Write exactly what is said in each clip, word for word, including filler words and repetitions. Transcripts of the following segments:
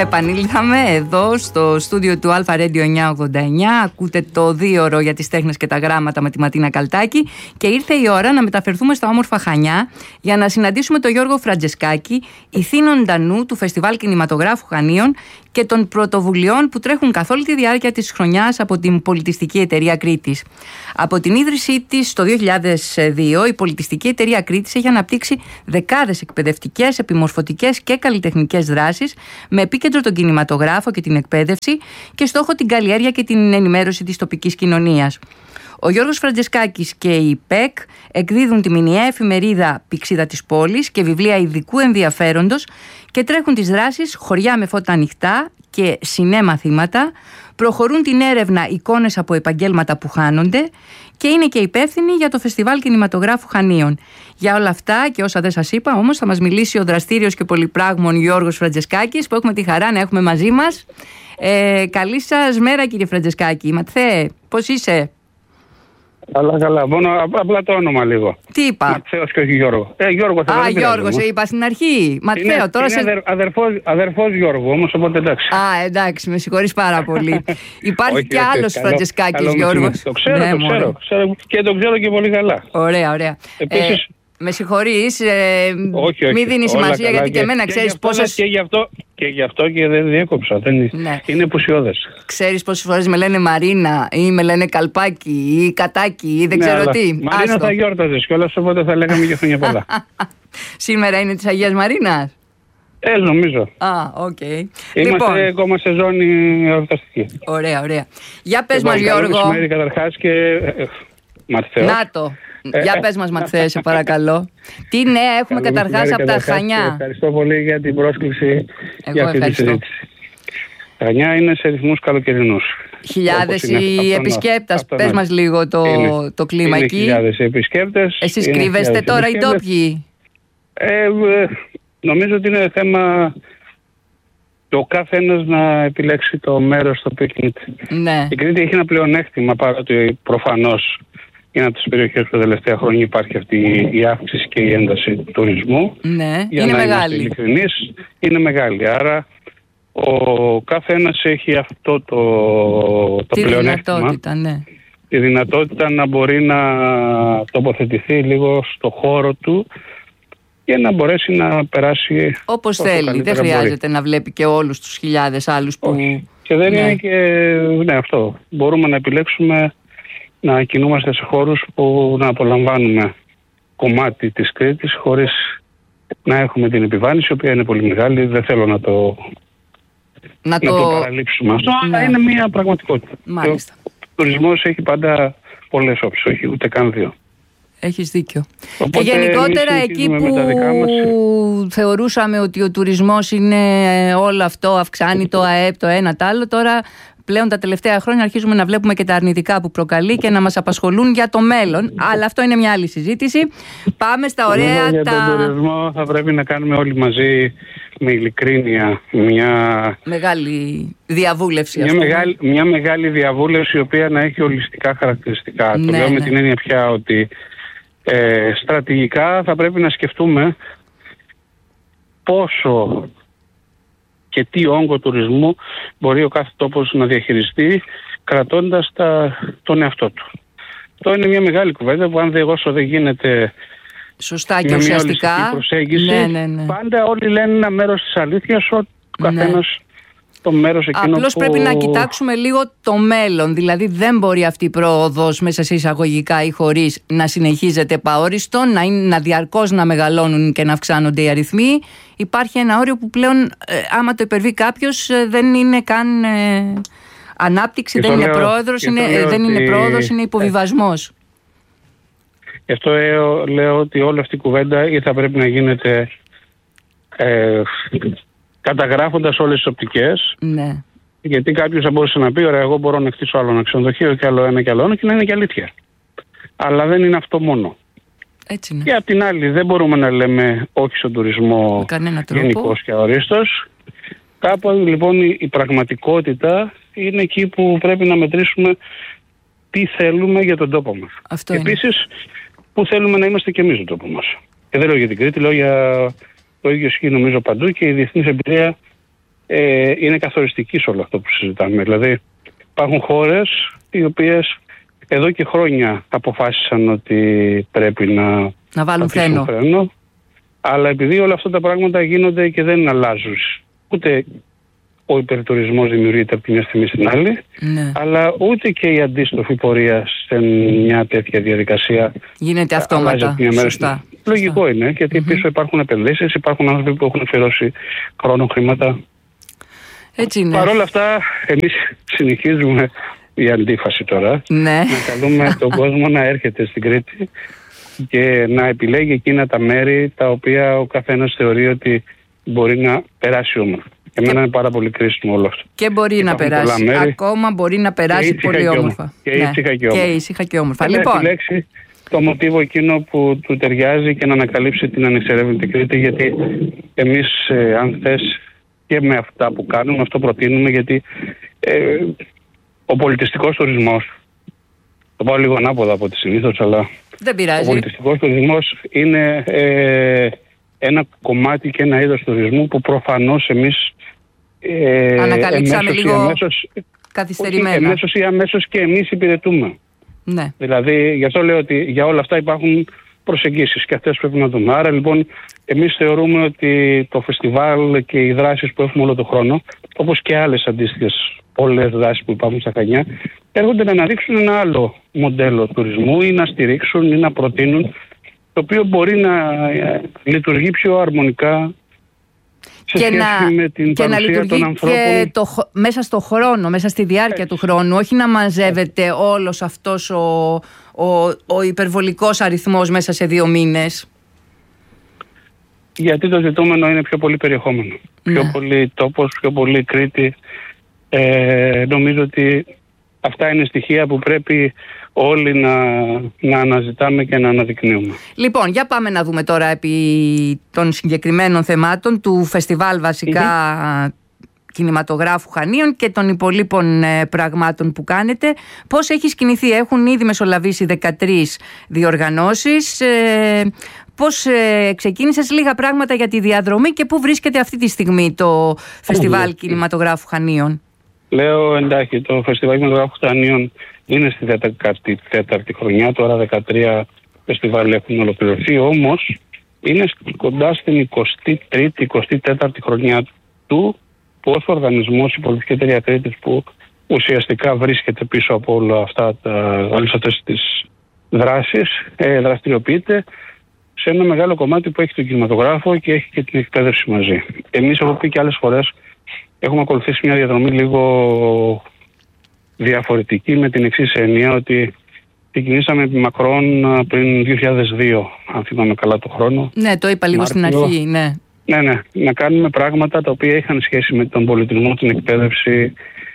Επανήλθαμε εδώ στο στούντιο του Αλφα Radio εννιακόσια ογδόντα εννιά. Ακούτε το δίωρο για τις τέχνες και τα γράμματα με τη Ματίνα Καλτάκη. Και ήρθε η ώρα να μεταφερθούμε στα όμορφα Χανιά για να συναντήσουμε τον Γιώργο Φραντζεσκάκη, ηθήνοντα νου του Φεστιβάλ Κινηματογράφου Χανίων και των πρωτοβουλειών που τρέχουν καθ' όλη τη διάρκεια της χρονιάς από την Πολιτιστική Εταιρεία Κρήτης. Από την ίδρυσή της το δύο χιλιάδες δύο, η Πολιτιστική Εταιρεία Κρήτης έχει αναπτύξει δεκάδες εκπαιδευτικές, επιμορφωτικές και καλλιτεχνικές δράσεις με επίκεντρο τον κινηματογράφο και την εκπαίδευση και στόχο την καλλιέργεια και την ενημέρωση της τοπικής κοινωνίας. Ο Γιώργος Φραντζεσκάκης και η ΠΕΚ εκδίδουν τη μηνιαία εφημερίδα Πηξίδα της Πόλης και βιβλία ειδικού ενδιαφέροντος και τρέχουν τις δράσεις Χωριά με φώτα ανοιχτά και Σινέμα Θύματα, προχωρούν την έρευνα Εικόνες από επαγγέλματα που χάνονται και είναι και υπεύθυνοι για το Φεστιβάλ Κινηματογράφου Χανίων. Για όλα αυτά και όσα δεν σας είπα, όμως, θα μας μιλήσει ο δραστήριος και πολυπράγμων Γιώργος Φραντζεσκάκης, που έχουμε τη χαρά να έχουμε μαζί μας. Ε, καλή σας μέρα, κύριε Φραντζεσκάκη. Ματθέ, πώς είσαι? Καλά, καλά. Μόνο απλά το όνομα λίγο. Τι είπα? Ματθαίος και όχι Γιώργο. Ε, Γιώργο θα Α, Γιώργο, σε είπα στην αρχή. Ματθαίο, είναι, τώρα είναι σε. Αδερ, αδερφός, αδερφός Γιώργο, όμως οπότε εντάξει. Α, εντάξει, με συγχωρείς πάρα πολύ. Υπάρχει όχι, και όχι, άλλος καλό, Φραντζεσκάκης καλό Γιώργος. Το ξέρω, ναι, το ξέρω, ξέρω. Και το ξέρω και πολύ καλά. Ωραία, ωραία. Επίσης, ε, με συγχωρείς, ε, όχι, όχι, μην δίνει σημασία γιατί και, και εμένα ξέρεις πόσες. Και γι' αυτό και, γι αυτό και δεν διέκοψα. Δεν ναι. Είναι πουσιώδες. Ξέρεις πόσες φορές με λένε Μαρίνα ή με λένε Καλπάκι ή Κατάκι ή δεν ναι, ξέρω αλλά, τι. Μαρίνα θα γιόρταζες κιόλας, οπότε θα λέγαμε και χρόνια πολλά. Σήμερα είναι της Αγίας Μαρίνας. Ε, νομίζω. Α, οκ. Okay. Είμαστε λοιπόν, ακόμα σε ζώνη εορταστική. Ωραία, ωραία. Για πες λοιπόν, μας, Γιώργο. Καλό μεσημέρι καταρχάς και ε, Ματθαίος. Να το. Ε, για πες μας, Ματθαίε, σε παρακαλώ. Τι νέα έχουμε καταρχάς από τα Χανιά? Ευχαριστώ πολύ για την πρόσκληση. Εγώ για αυτή ευχαριστώ. τη συζήτηση. Τα Χανιά είναι σε ρυθμούς καλοκαιρινούς. Χιλιάδες οι επισκέπτες. Πες μας λίγο το, είναι, το κλίμα είναι εκεί. Χιλιάδες οι επισκέπτες. Εσείς κρύβεστε τώρα οι ντόπιοι? Ε, ε, νομίζω ότι είναι θέμα το κάθε ένας να επιλέξει το μέρος στο οποίο κινείται. Ναι. Η Κρήτη έχει ένα πλεονέκτημα, παρότι προφανώς είναι από τις περιοχές που τα τελευταία χρόνια υπάρχει αυτή η αύξηση και η ένταση του τουρισμού. Ναι, για είναι να μεγάλη. είμαστε ειλικρινείς, είναι μεγάλη. Άρα ο κάθε ένας έχει αυτό το, το Τη πλεονέκτημα. δυνατότητα, ναι. Τη δυνατότητα να μπορεί να τοποθετηθεί λίγο στο χώρο του και να μπορέσει να περάσει όπως θέλει. Δεν χρειάζεται μπορεί να βλέπει και όλους τους χιλιάδες άλλους που. Όχι. Και δεν ναι. είναι και. Ναι, αυτό. Μπορούμε να επιλέξουμε να κινούμαστε σε χώρους που να απολαμβάνουμε κομμάτι της Κρήτης χωρίς να έχουμε την επιβάρυνση, η οποία είναι πολύ μεγάλη. Δεν θέλω να το, να να το... το παραλείψουμε αυτό, ναι. αλλά είναι μια πραγματικότητα. Μάλιστα. Ο τουρισμός έχει πάντα πολλές όψεις, όχι ούτε καν δύο. Έχεις δίκιο. Οπότε και γενικότερα εκεί που θεωρούσαμε ότι ο τουρισμός είναι όλο αυτό, αυξάνει το ΑΕΠ, το ένα το άλλο, τώρα πλέον τα τελευταία χρόνια αρχίζουμε να βλέπουμε και τα αρνητικά που προκαλεί και να μας απασχολούν για το μέλλον. Αλλά αυτό είναι μια άλλη συζήτηση. Πάμε στα ωραία. Για τα... τον τουρισμό θα πρέπει να κάνουμε όλοι μαζί με ειλικρίνεια μια μεγάλη διαβούλευση. Μια μεγάλη, μια μεγάλη διαβούλευση η οποία να έχει ολιστικά χαρακτηριστικά. Ναι, το λέω ναι. με την έννοια πια ότι ε, στρατηγικά θα πρέπει να σκεφτούμε πόσο και τι όγκο τουρισμού μπορεί ο κάθε τόπος να διαχειριστεί κρατώντας τα, τον εαυτό του. Αυτό είναι μια μεγάλη κουβέντα που αν δεν, όσο δεν γίνεται σωστά και ουσιαστικά προσέγγιση, ναι, ναι, ναι. πάντα όλοι λένε ένα μέρος της αλήθειας, ο ναι. καθένας το μέρος εκείνο. Απλώς που... πρέπει να κοιτάξουμε λίγο το μέλλον. Δηλαδή δεν μπορεί αυτή η πρόοδος μέσα σε εισαγωγικά ή χωρίς να συνεχίζεται επαόριστο, να, είναι, να διαρκώς να μεγαλώνουν και να αυξάνονται οι αριθμοί. Υπάρχει ένα όριο που πλέον ε, άμα το υπερβεί κάποιος ε, δεν είναι καν ε, ανάπτυξη, δεν είναι, πρόεδρος, είναι, ε, δεν είναι πρόοδος, είναι υποβιβασμός. Γι' αυτό λέω, λέω ότι όλη αυτή η κουβέντα ή θα πρέπει να γίνεται ε, καταγράφοντας όλες τις οπτικές. Ναι. Γιατί κάποιος θα μπορούσε να πει: ωραία, εγώ μπορώ να χτίσω άλλο ένα ξενοδοχείο και άλλο ένα και άλλο ένα, και να είναι και αλήθεια. Αλλά δεν είναι αυτό μόνο. Έτσι είναι. Και απ' την άλλη, δεν μπορούμε να λέμε όχι στον τουρισμό γενικώς και αορίστως. Κάπου λοιπόν η, η πραγματικότητα είναι εκεί που πρέπει να μετρήσουμε τι θέλουμε για τον τόπο μας. Αυτό Επίσης, που θέλουμε να είμαστε και εμείς στον τόπο μας. Και δεν λέω για την Κρήτη, λέω για το ίδιο ισχύει νομίζω παντού, και η διεθνής εμπειρία ε, είναι καθοριστική σε όλο αυτό που συζητάμε. Δηλαδή υπάρχουν χώρες οι οποίες εδώ και χρόνια αποφάσισαν ότι πρέπει να, να βάλουν φρένο. φρένο, αλλά επειδή όλα αυτά τα πράγματα γίνονται και δεν αλλάζουν, ούτε ο υπερτουρισμός δημιουργείται από τη μια στιγμή στην άλλη, ναι. αλλά ούτε και η αντίστροφη πορεία σε μια τέτοια διαδικασία γίνεται αυτόματα. Σωστά. Λογικό Σωστά. είναι, γιατί mm-hmm. πίσω υπάρχουν επενδύσεις, υπάρχουν άνθρωποι που έχουν αφιερώσει χρόνο, χρήματα. Έτσι είναι. Παρ' όλα αυτά, εμείς συνεχίζουμε η αντίφαση τώρα. Ναι. Να καλούμε τον κόσμο να έρχεται στην Κρήτη και να επιλέγει εκείνα τα μέρη τα οποία ο καθένας θεωρεί ότι μπορεί να περάσει όμορφα. Εμένα είναι πάρα πολύ κρίσιμο όλο αυτό. Και μπορεί και να περάσει. Ακόμα μπορεί να περάσει πολύ όμορφα. Και ήσυχα και όμορφα. Και ήσυχα και όμορφα. Να λοιπόν. επιλέξει το μοτίβο εκείνο που του ταιριάζει και να ανακαλύψει την ανεξερεύνητη Κρήτη, γιατί εμείς, ε, αν θες, και με αυτά που κάνουμε, αυτό προτείνουμε, γιατί ε, ο πολιτιστικός τουρισμός, το πάω λίγο ανάποδα από τη συνήθως, αλλά δεν πειράζει. Ο πολιτιστικός τουρισμός είναι ε, ένα κομμάτι και ένα είδος τουρισμού που προφανώς εμείς ε, ανακαλύψαμε λίγο αμέσως, καθυστερημένα. Όχι, εμέσως ή αμέσως και εμείς υπηρετούμε. Ναι. Δηλαδή, γι' αυτό λέω ότι για όλα αυτά υπάρχουν προσεγγίσεις και αυτές πρέπει να δούμε. Άρα λοιπόν, εμείς θεωρούμε ότι το φεστιβάλ και οι δράσεις που έχουμε όλο τον χρόνο, όπως και άλλες αντίστοιχες πολλές δράσεις που υπάρχουν στα Χανιά, έρχονται να αναδείξουν ένα άλλο μοντέλο τουρισμού ή να στηρίξουν ή να προτείνουν, το οποίο μπορεί να λειτουργεί πιο αρμονικά σε και σχέση να, με την και παρουσία να λειτουργεί των ανθρώπων. Και το, μέσα στο χρόνο, μέσα στη διάρκεια Έτσι. του χρόνου, όχι να μαζεύεται Έτσι. όλος αυτός ο, ο, ο υπερβολικός αριθμός μέσα σε δύο μήνες. Γιατί το ζητούμενο είναι πιο πολύ περιεχόμενο. Ναι. Πιο πολύ τόπος, πιο πολύ Κρήτη. Ε, νομίζω ότι αυτά είναι στοιχεία που πρέπει όλοι να, να αναζητάμε και να αναδεικνύουμε. Λοιπόν, για πάμε να δούμε τώρα επί των συγκεκριμένων θεμάτων του φεστιβάλ βασικά mm-hmm. κινηματογράφου Χανίων και των υπολείπων ε, πραγμάτων που κάνετε. Πώς έχει κινηθεί? Έχουν ήδη μεσολαβήσει δεκατρείς διοργανώσεις. Ε, πώς ε, ξεκίνησες? Λίγα πράγματα για τη διαδρομή και πού βρίσκεται αυτή τη στιγμή το φεστιβάλ mm-hmm. κινηματογράφου Χανίων. Λέω εντάξει, το φεστιβάλ κινηματογράφου Χανίων είναι στη δέκατη τέταρτη χρονιά, τώρα δεκατρία φεστιβάλ έχουν ολοκληρωθεί, όμως είναι κοντά στην εικοστή τρίτη εικοστή τέταρτη χρονιά του, που ως οργανισμός η Πολιτική Εταιρεία Κρήτης, που ουσιαστικά βρίσκεται πίσω από όλα αυτά τα, όλες αυτές τις δράσεις, ε, δραστηριοποιείται σε ένα μεγάλο κομμάτι που έχει τον κινηματογράφο και έχει και την εκπαίδευση μαζί. Εμείς, έχω πει και άλλες φορές, έχουμε ακολουθήσει μια διαδρομή λίγο διαφορετική, με την εξής έννοια, ότι ξεκινήσαμε επί μακρόν πριν δύο χιλιάδες δύο, αν θυμάμαι καλά το χρόνο. Ναι, το είπα λίγο Μάρτιο. Στην αρχή, ναι. Ναι, ναι, να κάνουμε πράγματα τα οποία είχαν σχέση με τον πολιτισμό, την εκπαίδευση,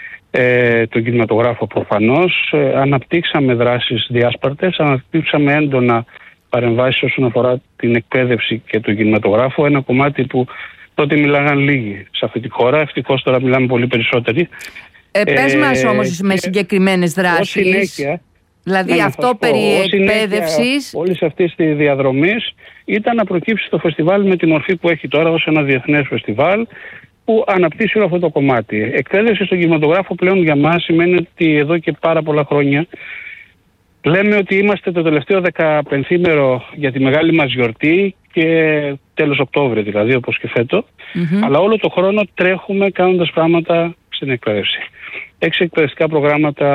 ε, τον κινηματογράφο προφανώς. Ε, αναπτύξαμε δράσεις διάσπαρτες, αναπτύξαμε έντονα παρεμβάσεις όσον αφορά την εκπαίδευση και τον κινηματογράφο, ένα κομμάτι που τότε μιλάγαν λίγοι σε αυτή τη χώρα, ευτυχώς τώρα μιλάμε πολύ περισσότεροι. Ε, πες ε, μας όμως με συγκεκριμένες δράσεις. Συνέχεια, δηλαδή ναι, αυτό περί εκπαίδευσης. Όλης αυτής της διαδρομής ήταν να προκύψει το φεστιβάλ με τη μορφή που έχει τώρα ως ένα διεθνές φεστιβάλ που αναπτύσσει όλο αυτό το κομμάτι. Εκπαίδευση στον κινηματογράφο πλέον για μας σημαίνει ότι εδώ και πάρα πολλά χρόνια λέμε ότι είμαστε το τελευταίο δεκαπενθήμερο για τη μεγάλη μας γιορτή και τέλος Οκτώβρη δηλαδή, όπως και φέτο, mm-hmm. αλλά όλο το χρόνο τρέχουμε κάνοντας πράγματα στην εκπαίδευση. Έξι εκπαιδευτικά προγράμματα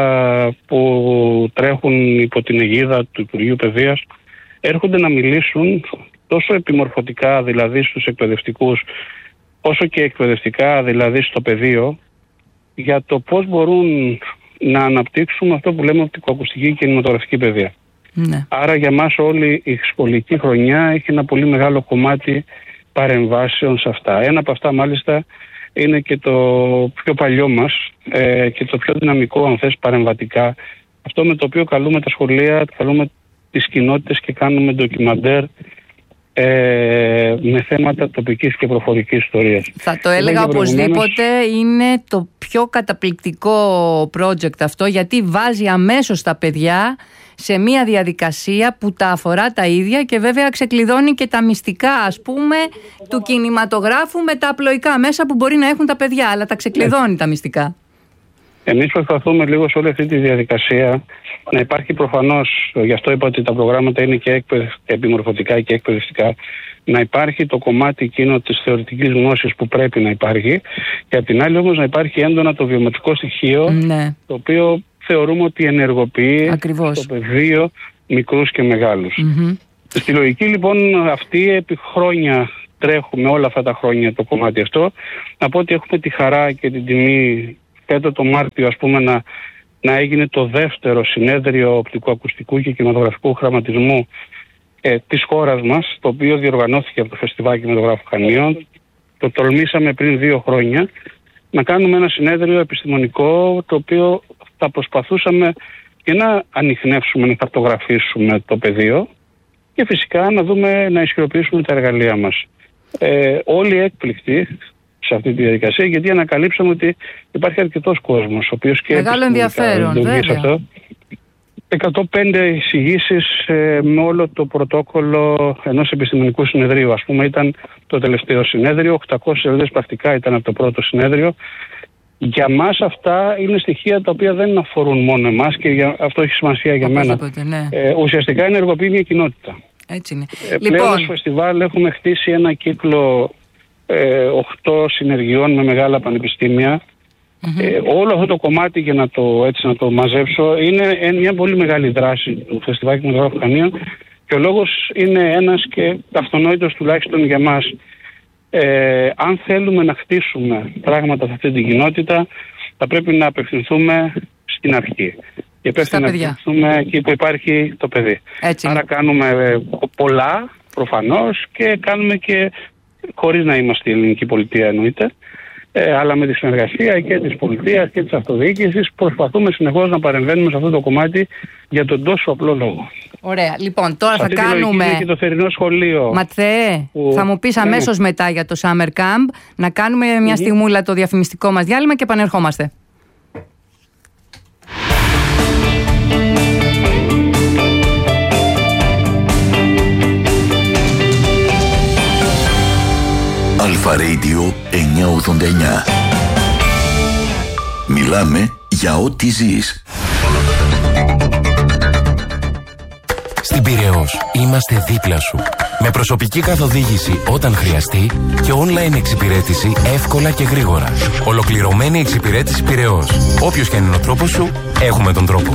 που τρέχουν υπό την αιγίδα του Υπουργείου Παιδείας έρχονται να μιλήσουν τόσο επιμορφωτικά δηλαδή στους εκπαιδευτικούς, όσο και εκπαιδευτικά δηλαδή στο πεδίο, για το πώς μπορούν να αναπτύξουμε αυτό που λέμε οπτικοακουστική και κινηματογραφική παιδεία. Ναι. Άρα για μας όλη η σχολική χρονιά έχει ένα πολύ μεγάλο κομμάτι παρεμβάσεων σε αυτά. Ένα από αυτά μάλιστα είναι και το πιο παλιό μας ε, και το πιο δυναμικό, αν θες, παρεμβατικά. Αυτό με το οποίο καλούμε τα σχολεία, καλούμε τις κοινότητες και κάνουμε ντοκιμαντέρ ε, με θέματα τοπικής και προφορικής ιστορίας. Θα το έλεγα οπωσδήποτε, είναι το πιο καταπληκτικό project αυτό, γιατί βάζει αμέσως τα παιδιά σε μια διαδικασία που τα αφορά τα ίδια και βέβαια ξεκλειδώνει και τα μυστικά, ας πούμε, του κινηματογράφου με τα απλοϊκά μέσα που μπορεί να έχουν τα παιδιά, αλλά τα ξεκλειδώνει τα μυστικά. Εμείς προσπαθούμε λίγο σε όλη αυτή τη διαδικασία να υπάρχει προφανώς, γι' αυτό είπα ότι τα προγράμματα είναι και επιμορφωτικά και εκπαιδευτικά, να υπάρχει το κομμάτι εκείνο της θεωρητικής γνώσης που πρέπει να υπάρχει, και απ' την άλλη όμως να υπάρχει έντονα το βιωματικό στοιχείο, ναι, το οποίο θεωρούμε ότι ενεργοποιεί Ακριβώς. το πεδίο μικρούς και μεγάλους. Mm-hmm. Στη λογική λοιπόν αυτή, επί χρόνια τρέχουμε όλα αυτά τα χρόνια το κομμάτι αυτό. Να πω ότι έχουμε τη χαρά και την τιμή φέτο το Μάρτιο, ας πούμε, να, να έγινε το δεύτερο συνέδριο οπτικοακουστικού και κινηματογραφικού χραματισμού ε, της χώρας μας, το οποίο διοργανώθηκε από το Φεστιβάλ Κινηματογράφου Χανίων. Το τολμήσαμε πριν δύο χρόνια να κάνουμε ένα συνέδριο επιστημονικό, το οποίο θα προσπαθούσαμε και να ανιχνεύσουμε, να χαρτογραφήσουμε το πεδίο και φυσικά να δούμε, να ισχυροποιήσουμε τα εργαλεία μας. Ε, όλοι έκπληκτοι σε αυτή τη διαδικασία, γιατί ανακαλύψαμε ότι υπάρχει αρκετός κόσμος, ο οποίος και μεγάλο ενδιαφέρον, βέβαια. Αυτό. εκατόν πέντε εισηγήσεις ε, με όλο το πρωτόκολλο ενός επιστημονικού συνεδρίου. Ας πούμε, ήταν το τελευταίο συνέδριο, οκτακόσιες σελίδες πρακτικά ήταν από το πρώτο συνέδριο. Για μας αυτά είναι στοιχεία τα οποία δεν αφορούν μόνο εμάς και για, αυτό έχει σημασία για μένα. Ναι. Ε, ουσιαστικά ενεργοποιεί μια κοινότητα. Έτσι είναι. Ε, πλέον λοιπόν, στο φεστιβάλ έχουμε χτίσει ένα κύκλο ε, οχτώ συνεργειών με μεγάλα πανεπιστήμια. Mm-hmm. Ε, όλο αυτό το κομμάτι, για να το, έτσι, να το μαζέψω, είναι μια πολύ μεγάλη δράση του Φεστιβάλ Κινηματογράφου Χανίων, και ο λόγος είναι ένας και αυτονόητος τουλάχιστον για μας. Ε, αν θέλουμε να χτίσουμε πράγματα σε αυτή την κοινότητα, θα πρέπει να απευθυνθούμε στην αρχή. Και πρέπει να απευθυνθούμε εκεί που υπάρχει το παιδί. Έτσι. Άρα κάνουμε πολλά προφανώς, και κάνουμε και χωρίς να είμαστε η ελληνική πολιτεία, εννοείται, ε, αλλά με τη συνεργασία και της πολιτείας και της αυτοδιοίκησης προσπαθούμε συνεχώς να παρεμβαίνουμε σε αυτό το κομμάτι για τον τόσο απλό λόγο. Ωραία. Λοιπόν, τώρα θα κάνουμε. Και το θερινό σχολείο. Ματθαέ, που... θα μου πεις αμέσως ναι. μετά για το Summer Camp. Να κάνουμε μια mm-hmm. στιγμούλα το διαφημιστικό μας διάλειμμα και επανερχόμαστε. Αλφα Radio εννιακόσια ογδόντα εννιά. Μιλάμε για ό,τι ζεις. Στην Πειραιώς είμαστε δίπλα σου. Με προσωπική καθοδήγηση όταν χρειαστεί και online εξυπηρέτηση εύκολα και γρήγορα. Ολοκληρωμένη εξυπηρέτηση Πειραιώς. Όποιος και αν είναι ο τρόπος σου, έχουμε τον τρόπο.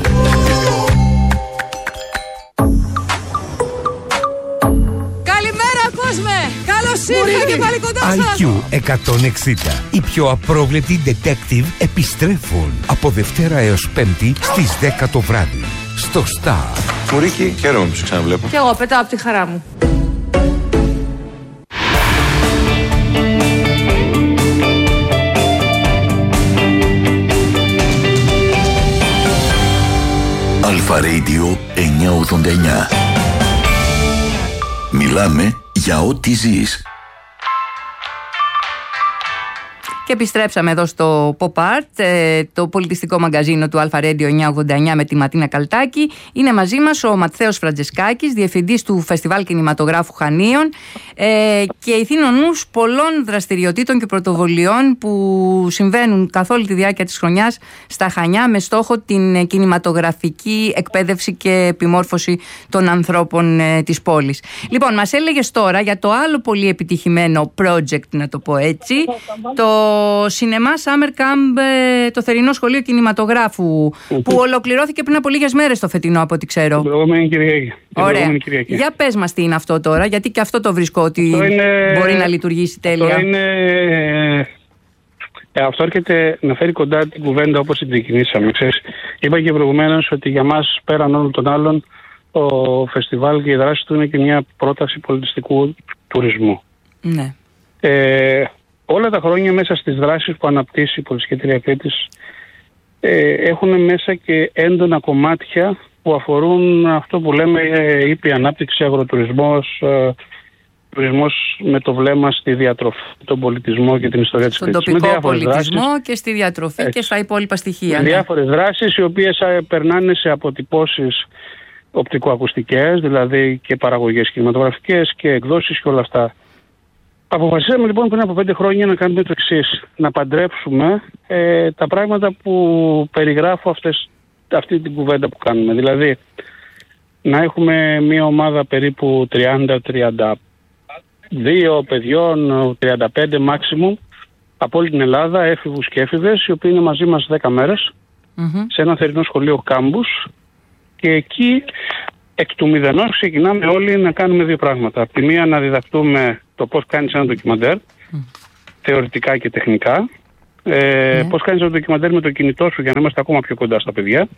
Καλημέρα κόσμε! Καλώς ήρθατε και πάλι κοντά σας! άι κιου εκατόν εξήντα. Οι πιο απρόβλεπτοι detective επιστρέφουν από Δευτέρα έως Πέμπτη στις δέκα το βράδυ. Στο Star. Μουρίκη, χαίρομαι που σε ξαναβλέπω. Κι εγώ πετάω από τη χαρά μου. Αλφα Radio εννιακόσια ογδόντα εννιά. Μιλάμε για ό,τι ζεις. Και επιστρέψαμε εδώ στο Pop Art, το πολιτιστικό μαγκαζίνο του Αλφα Radio εννιακόσια ογδόντα εννιά με τη Ματίνα Καλτάκη. Είναι μαζί μας ο Ματθαίος Φραντζεσκάκης, διευθυντής του Φεστιβάλ Κινηματογράφου Χανίων ε, και ηθήνονους πολλών δραστηριοτήτων και πρωτοβολιών που συμβαίνουν καθ' όλη τη διάρκεια της χρονιάς στα Χανιά, με στόχο την κινηματογραφική εκπαίδευση και επιμόρφωση των ανθρώπων ε, της πόλης. Λοιπόν, μας έλεγες τώρα για το άλλο πολύ επιτυχημένο project, να το πω έτσι, το Σινεμά Summer Camp, το θερινό σχολείο κινηματογράφου, που ολοκληρώθηκε πριν από λίγες μέρες το φετινό, από ό,τι ξέρω. Την προηγούμενη Κυριακή. Ωραία. Για πες μας τι είναι αυτό τώρα, γιατί και αυτό το βρίσκω ότι είναι... μπορεί να λειτουργήσει τέλεια. Αυτό είναι... Ε, αυτό έρχεται να φέρει κοντά την κουβέντα όπως την ξεκινήσαμε. Ξέρεις, είπα και προηγουμένως ότι για μας, πέραν όλων των άλλων, το φεστιβάλ και η δράση του είναι και μια πρόταση πολιτιστικού τουρισμού. Ναι. Ε, όλα τα χρόνια μέσα στις δράσεις που αναπτύσσει η Πολυσκετρία Κρήτης ε, έχουν μέσα και έντονα κομμάτια που αφορούν αυτό που λέμε ε, ήπια ανάπτυξη, αγροτουρισμός, ε, τουρισμός με το βλέμμα στη διατροφή, τον πολιτισμό και την ιστορία της Κρήτης. Στον τοπικό πολιτισμό δράσεις, και στη διατροφή έτσι, και στα υπόλοιπα στοιχεία. Ναι. Διάφορες δράσεις οι οποίες περνάνε σε αποτυπώσεις οπτικοακουστικές, δηλαδή και παραγωγές κινηματογραφικές και εκδόσεις και όλα αυτά. Αποφασίσαμε λοιπόν πριν από πέντε χρόνια να κάνουμε το εξής, να παντρέψουμε ε, τα πράγματα που περιγράφω αυτές, αυτή την κουβέντα που κάνουμε. Δηλαδή να έχουμε μια ομάδα περίπου τριάντα με τριάντα δύο παιδιών, τριάντα πέντε maximum, από όλη την Ελλάδα, έφηβους και έφηβες, οι οποίοι είναι μαζί μας δέκα μέρες, mm-hmm. σε ένα θερινό σχολείο κάμπους, και εκεί εκ του μηδενός ξεκινάμε όλοι να κάνουμε δύο πράγματα. Από τη μία να διδαχτούμε το πώς κάνεις ένα ντοκιμαντέρ, mm. θεωρητικά και τεχνικά, ε, mm. πώς κάνεις ένα ντοκιμαντέρ με το κινητό σου για να είμαστε ακόμα πιο κοντά στα παιδιά,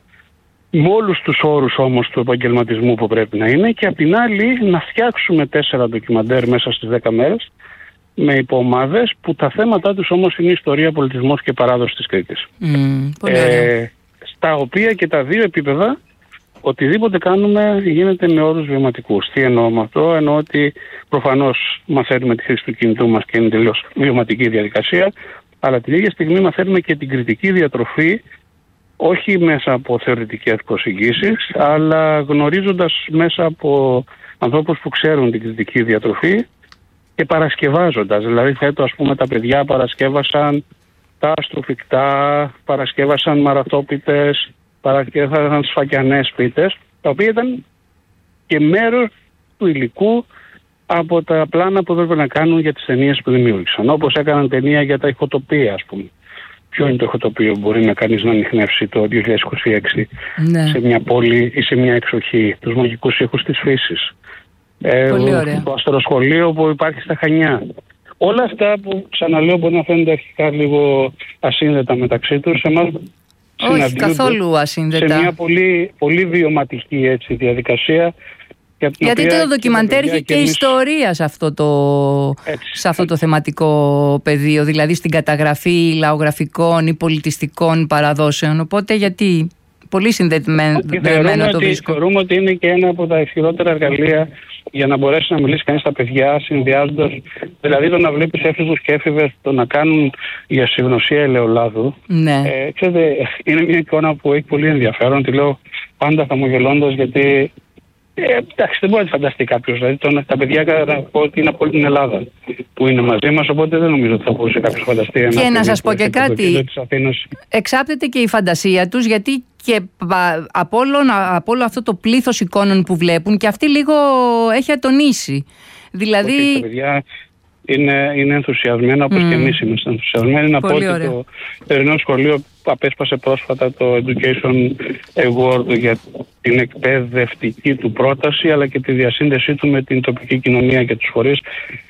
με όλους τους όρους όμως του επαγγελματισμού που πρέπει να είναι, και απ' την άλλη να φτιάξουμε τέσσερα ντοκιμαντέρ μέσα στις δέκα μέρες με υποομάδες που τα θέματα τους όμως είναι ιστορία, πολιτισμός και παράδοση της Κρήτης. Mm, πολύ ε, στα οποία και τα δύο επίπεδα οτιδήποτε κάνουμε γίνεται με όρους βιωματικούς. Τι εννοώ με αυτό? Εννοώ ότι προφανώς μαθαίνουμε τη χρήση του κινητού μας και είναι τελείως βιωματική διαδικασία, αλλά την ίδια στιγμή μαθαίνουμε και την κριτική διατροφή, όχι μέσα από θεωρητικές προσεγγίσεις, αλλά γνωρίζοντας μέσα από ανθρώπους που ξέρουν την κριτική διατροφή και παρασκευάζοντας. Δηλαδή φέτος, ας πούμε, τα παιδιά παρασκεύασαν τα αστροφυκτά, παρασκεύασαν μαραθόπιτες, παρασκεύασαν σφακιανές πίτες, τα οποία ήταν και μέρος του υλικού από τα πλάνα που έπρεπε να κάνουν για τις ταινίες που δημιούργησαν. Όπως έκαναν ταινία για τα ηχοτοπία, ας πούμε. Ποιο είναι το ηχοτοπίο που μπορεί να κανείς να ανιχνεύσει το δύο χιλιάδες είκοσι έξι ναι. σε μια πόλη ή σε μια εξοχή, τους μαγικούς ήχους της φύσης. Ε, το αστροσχολείο που υπάρχει στα Χανιά. Όλα αυτά που ξαναλέω μπορεί να φαίνονται αρχικά λίγο ασύνδετα μεταξύ τους, εμάς όχι καθόλου ασύνδετα. Σε μια πολύ, πολύ βιωματική έτσι, διαδικασία. Γιατί το ντοκιμαντέρ έχει και, και εμείς... ιστορία σε αυτό, το, σε αυτό το θεματικό πεδίο, δηλαδή στην καταγραφή λαογραφικών ή πολιτιστικών παραδόσεων. Οπότε γιατί πολύ συνδεδεμένο το βρίσκω. Θεωρούμε ότι είναι και ένα από τα ισχυρότερα εργαλεία για να μπορέσει να μιλήσει κανείς στα παιδιά, συνδυάζοντας, δηλαδή το να βλέπεις έφηβους και έφηβες το να κάνουν η ασυγνωσία ελαιολάδου. Ναι. Ε, ξέρετε, είναι μια εικόνα που έχει πολύ ενδιαφέρον, τη λέω πάντα χαμογελώντας, γιατί Ε, εντάξει, δεν μπορεί να φανταστεί κάποιο. Δηλαδή, το, τα παιδιά πω ότι είναι από όλη την Ελλάδα που είναι μαζί μας, οπότε δεν νομίζω ότι θα μπορούσε κάποιο να φανταστεί. Και να σας πω και κάτι. Εξάπτεται και η φαντασία τους, γιατί και από όλο, από όλο αυτό το πλήθος εικόνων που βλέπουν, και αυτή λίγο έχει ατονίσει. Δηλαδή. Όχι, τα παιδιά είναι, είναι ενθουσιασμένα, όπως mm. και εμείς είμαστε ενθουσιασμένοι. Να πω ότι το Θερινό Σχολείο απέσπασε πρόσφατα το Education Award για την εκπαιδευτική του πρόταση, αλλά και τη διασύνδεσή του με την τοπική κοινωνία και τους φορείς.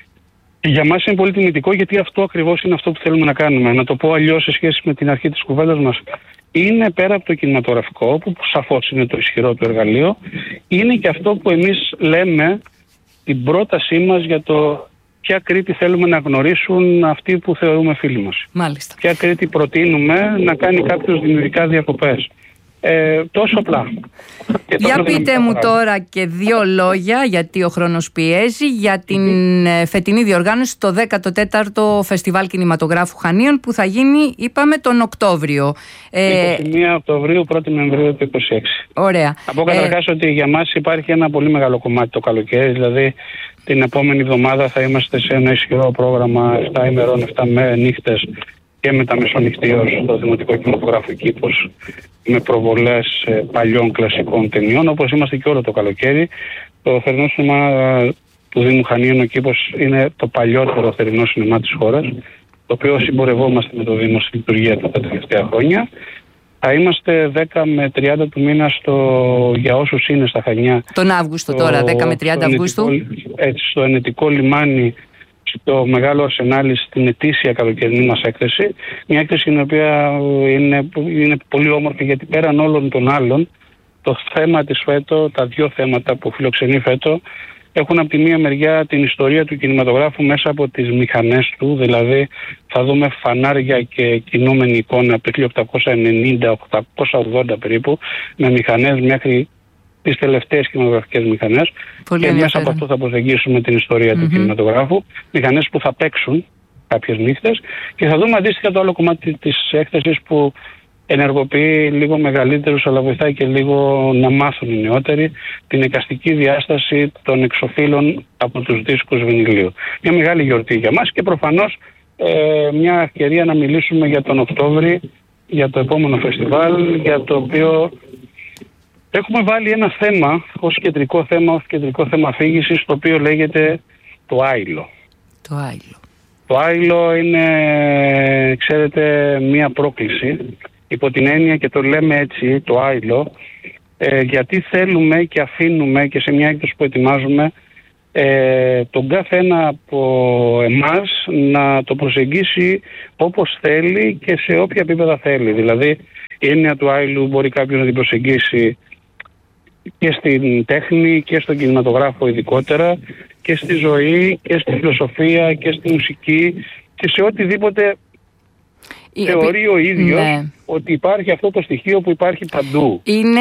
Για μας είναι πολύ τιμητικό, γιατί αυτό ακριβώς είναι αυτό που θέλουμε να κάνουμε. Να το πω αλλιώς σε σχέση με την αρχή της κουβέντας μας. Είναι πέρα από το κινηματογραφικό, που σαφώς είναι το ισχυρό του εργαλείο, είναι και αυτό που εμείς λέμε, την πρότασή μας για το ποια Κρήτη θέλουμε να γνωρίσουν αυτοί που θεωρούμε φίλοι μας. Μάλιστα. Ποια Κρήτη προτείνουμε να κάνει κάποιος δημιουργικά διακοπές. Ε, τόσο απλά. Για πείτε μου τώρα και δύο λόγια, γιατί ο χρόνος πιέζει, για την mm-hmm. φετινή διοργάνωση, το δέκατο τέταρτο Φεστιβάλ Κινηματογράφου Χανίων, που θα γίνει, είπαμε, τον Οκτώβριο. είκοσι μία Οκτωβρίου, πρώτη Νοεμβρίου του είκοσι έξι. Ωραία. Θα πω καταρχάς ε... ότι για μας υπάρχει ένα πολύ μεγάλο κομμάτι το καλοκαίρι, δηλαδή την επόμενη εβδομάδα θα είμαστε σε ένα ισχυρό πρόγραμμα επτά ημερών, επτά νύχτες και με τα μεσονυχτίως στο Δημοτικό Κινηματογράφο Κήπος, με προβολές ε, παλιών κλασικών ταινιών, όπως είμαστε και όλο το καλοκαίρι. Το θερινό σινεμά του Δήμου Χανίων ο Κήπος είναι το παλιότερο θερινό σινεμά της χώρας, το οποίο συμπορευόμαστε με το Δήμο στη λειτουργία του τα τελευταία χρόνια. Θα είμαστε δέκα με τριάντα του μήνα στο, για όσους είναι στα Χανιά. Τον Αύγουστο το, τώρα, δέκα με τριάντα Αυγούστου. Έτσι, στο Ενετικό Λιμάνι, στο Μεγάλο Αρσενάλι, στην ετήσια καλοκαιρινή μας έκθεση. Μια έκθεση η οποία είναι, είναι πολύ όμορφη, γιατί πέραν όλων των άλλων, το θέμα της φέτο, τα δύο θέματα που φιλοξενεί φέτο, έχουν από τη μία μεριά την ιστορία του κινηματογράφου μέσα από τις μηχανές του, δηλαδή θα δούμε φανάρια και κινούμενη εικόνα από το χίλια οκτακόσια ενενήντα με οκτακόσια ογδόντα περίπου, με μηχανές μέχρι τις τελευταίες κινηματογραφικές μηχανές. Πολύ και ενδιαφέρον. μέσα από αυτό θα προσεγγίσουμε την ιστορία mm-hmm. του κινηματογράφου. Μηχανές που θα παίξουν κάποιες νύχτες και θα δούμε αντίστοιχα το άλλο κομμάτι της έκθεσης που ενεργοποιεί λίγο μεγαλύτερους, αλλά βοηθάει και λίγο να μάθουν οι νεότεροι την εικαστική διάσταση των εξωφύλων από τους δίσκους βινιλίου. Μια μεγάλη γιορτή για μας και προφανώς ε, μια ευκαιρία να μιλήσουμε για τον Οκτώβρη, για το επόμενο φεστιβάλ, για το οποίο έχουμε βάλει ένα θέμα ως κεντρικό θέμα, ως κεντρικό θέμα αφήγησης, το οποίο λέγεται το άϊλο. Το άϊλο. Το άϊλο είναι, ξέρετε, μία πρόκληση, υπό την έννοια, και το λέμε έτσι, το άϊλο, ε, γιατί θέλουμε και αφήνουμε και σε μια έκδοση που ετοιμάζουμε ε, τον κάθε ένα από εμάς να το προσεγγίσει όπως θέλει και σε όποια επίπεδα θέλει. Δηλαδή, η έννοια του άϊλου μπορεί κάποιος να την προσεγγίσει και στην τέχνη και στον κινηματογράφο ειδικότερα και στη ζωή και στη φιλοσοφία και στη μουσική και σε οτιδήποτε η, θεωρεί ο ίδιος ναι. ότι υπάρχει αυτό το στοιχείο που υπάρχει παντού. Είναι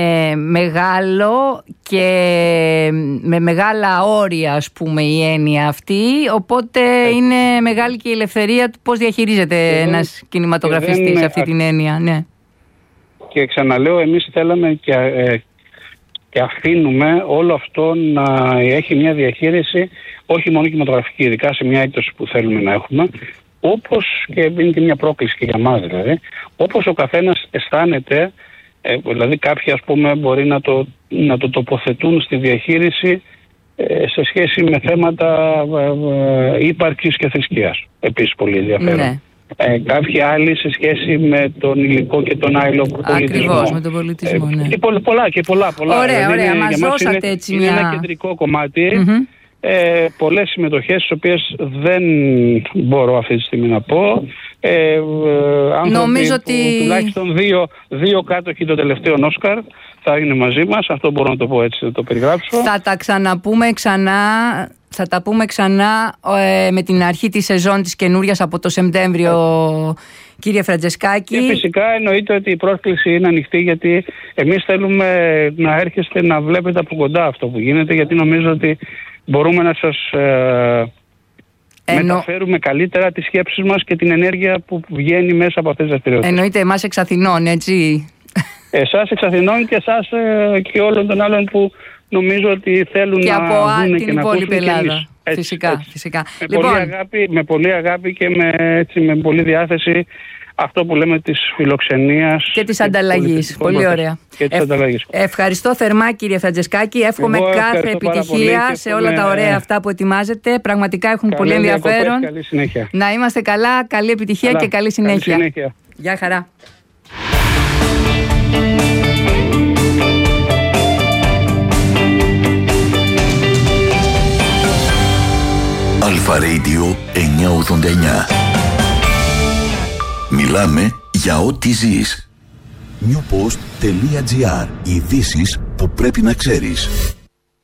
μεγάλο και με μεγάλα όρια, ας πούμε, η έννοια αυτή, οπότε ε. είναι μεγάλη και η ελευθερία του πώς διαχειρίζεται ε, ένας κινηματογραφιστής είναι, αυτή την έννοια. Ναι. Και ξαναλέω, εμείς θέλαμε και, ε, και αφήνουμε όλο αυτό να έχει μια διαχείριση όχι μόνο κινηματογραφική, ειδικά σε μια έκδοση που θέλουμε να έχουμε, όπως, και είναι και μια πρόκληση και για μας δηλαδή, όπως ο καθένας αισθάνεται, ε, δηλαδή κάποιοι ας πούμε μπορεί να το, να το τοποθετούν στη διαχείριση ε, σε σχέση με θέματα ε, ε, ύπαρξης και θρησκείας, επίσης πολύ ενδιαφέρον. Ναι. Ε, κάποιοι άλλοι σε σχέση με τον υλικό και τον άϊλο πολιτισμό. Ακριβώς, με τον πολιτισμό, ναι. Ε, και πολλά και πολλά. πολλά. Ωραία, δηλαδή ωραία, είναι, μας δώσατε είναι, έτσι είναι μια... ένα κεντρικό κομμάτι. Mm-hmm. Ε, πολλές συμμετοχές, τις οποίες δεν μπορώ αυτή τη στιγμή να πω. Ε, ε, Νομίζω ότι... Τουλάχιστον δύο, δύο κάτοχοι των τελευταίων Όσκαρ θα είναι μαζί μας. Αυτό μπορώ να το πω έτσι, να το περιγράψω. Θα τα ξαναπούμε ξανά... Θα τα πούμε ξανά ε, με την αρχή της σεζόν της καινούριας από το Σεπτέμβριο, κύριε Φραντζεσκάκη. Και φυσικά εννοείται ότι η πρόσκληση είναι ανοιχτή, γιατί εμείς θέλουμε να έρχεστε να βλέπετε από κοντά αυτό που γίνεται, γιατί νομίζω ότι μπορούμε να σας ε, Εννο... μεταφέρουμε καλύτερα τις σκέψεις μας και την ενέργεια που βγαίνει μέσα από αυτές τις δραστηριότητες. Εννοείται εμάς εξ Αθηνών, έτσι. Εσάς εξ Αθηνών και εσάς ε, και όλων των άλλων που νομίζω ότι θέλουν και να από δουν την και να ακούσουν Ελλάδα. Και εμείς. Έτσι, φυσικά, έτσι. φυσικά. Με, λοιπόν... πολύ αγάπη, με πολύ αγάπη και με, έτσι, με πολύ διάθεση αυτό που λέμε της φιλοξενίας και της ανταλλαγής. Πολύ ωραία. Και της ε, ανταλλαγής. Ευχαριστώ θερμά, κύριε Φραντζεσκάκη. Εύχομαι Εγώ κάθε επιτυχία σε όλα τα ωραία αυτά που ετοιμάζετε. Πραγματικά έχουν καλή πολύ ενδιαφέρον. Καλή συνέχεια. Να είμαστε καλά, καλή επιτυχία καλά. Και καλή συνέχεια. Καλή συνέχεια. Γεια χαρά. Αλφα Radio εννιακόσια ογδόντα εννιά. Μιλάμε για ό,τι ζεις. newpost.gr. Ειδήσεις που πρέπει να ξέρεις.